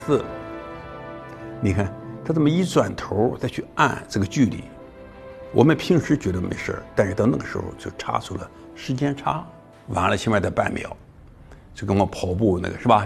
4，你看他这么一转头再去按这个距离，我们平时觉得没事，但是到那个时候就差出了时间差，晚了起码得半秒，就跟我跑步那个是吧？